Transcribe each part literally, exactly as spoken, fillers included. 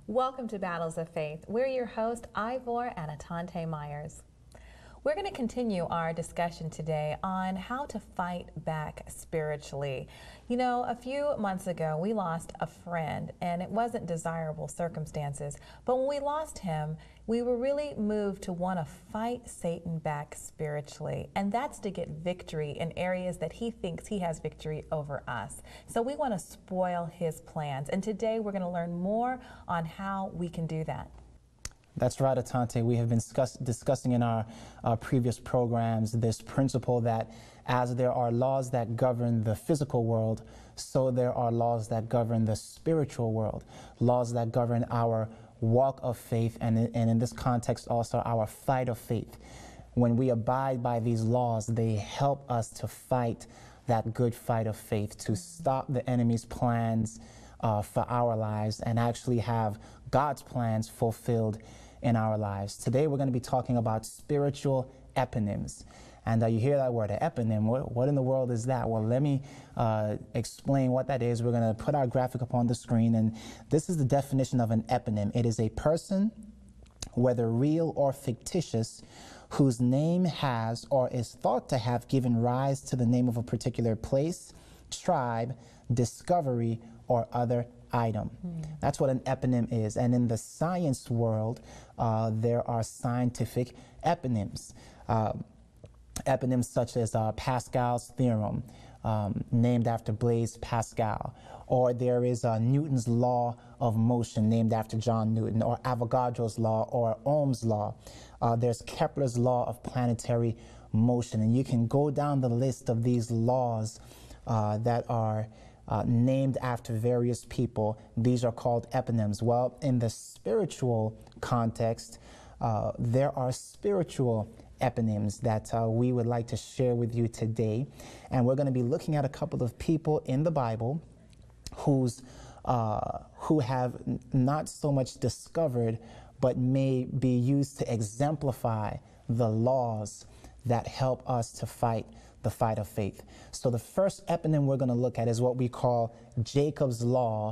Welcome to Battles of Faith. We're your host, Ivor and Atante Myers. We're going to continue our discussion today on how to fight back spiritually. You know, a few months ago, we lost a friend, and it wasn't desirable circumstances. But when we lost him, we were really moved to want to fight Satan back spiritually. And that's to get victory in areas that he thinks he has victory over us. So we want to spoil his plans. And today, we're going to learn more on how we can do that. That's right, Atante. We have been discuss discussing in our uh, previous programs this principle that as there are laws that govern the physical world, so there are laws that govern the spiritual world, laws that govern our walk of faith, and, and in this context also our fight of faith. When we abide by these laws, they help us to fight that good fight of faith, to stop the enemy's plans uh, for our lives and actually have God's plans fulfilled in our lives. Today we're going to be talking about spiritual eponyms. And uh, you hear that word, an eponym. What, what in the world is that? Well, let me uh, explain what that is. We're going to put our graphic up on the screen, and this is the definition of an eponym. It is a person, whether real or fictitious, whose name has or is thought to have given rise to the name of a particular place, tribe, discovery, or other item. Mm. That's what an eponym is. And in the science world, uh, there are scientific eponyms. Uh, eponyms such as uh, Pascal's theorem, um, named after Blaise Pascal. Or there is uh, Newton's law of motion, named after John Newton. Or Avogadro's law, or Ohm's law. Uh, there's Kepler's law of planetary motion. And you can go down the list of these laws uh, that are Uh, named after various people. These are called eponyms. Well, in the spiritual context, uh, there are spiritual eponyms that uh, we would like to share with you today. And we're going to be looking at a couple of people in the Bible who's, uh, who have n not so much discovered, but may be used to exemplify the laws that help us to fight the fight of faith. So the first eponym we're going to look at is what we call Jacob's law,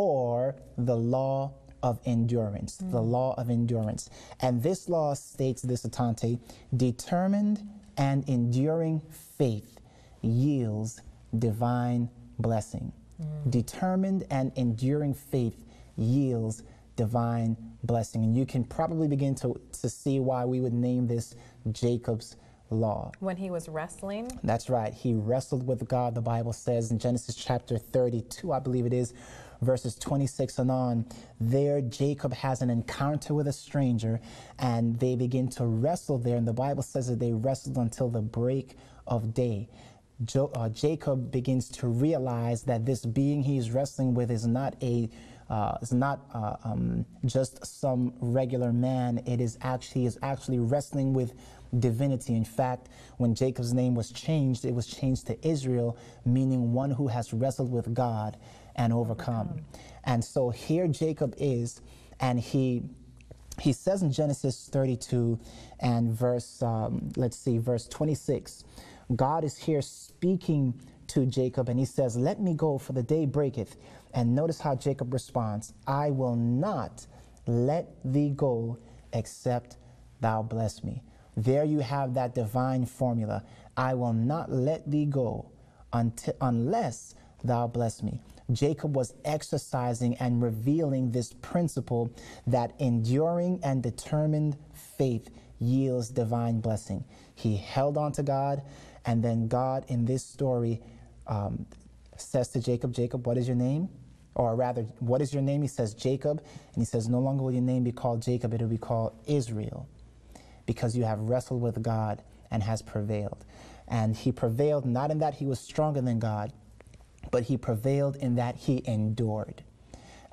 or the law of endurance, mm. the law of endurance. And this law states this, Atante: determined and enduring faith yields divine blessing. Mm. Determined and enduring faith yields divine blessing. And you can probably begin to, to see why we would name this Jacob's law. When he was wrestling? That's right. He wrestled with God, the Bible says in Genesis chapter thirty-two, I believe it is, verses twenty-six and on. There, Jacob has an encounter with a stranger, and they begin to wrestle there. And the Bible says that they wrestled until the break of day. Jo uh, Jacob begins to realize that this being he's wrestling with is not a Uh, it's not uh, um, just some regular man. It is actually, is actually wrestling with divinity. In fact, when Jacob's name was changed, it was changed to Israel, meaning one who has wrestled with God and overcome. overcome. And so here Jacob is, and he he says in Genesis thirty-two and verse, um, let's see, verse twenty-six, God is here speaking to Jacob, and he says, "Let me go, for the day breaketh." And notice how Jacob responds: "I will not let thee go, except thou bless me." There you have that divine formula. I will not let thee go until, unless thou bless me. Jacob was exercising and revealing this principle that enduring and determined faith yields divine blessing. He held on to God, and then God in this story um, says to Jacob, "Jacob, what is your name?" Or rather, what is your name? He says, "Jacob." And he says, "No longer will your name be called Jacob, it will be called Israel, because you have wrestled with God and has prevailed." And he prevailed not in that he was stronger than God, but he prevailed in that he endured.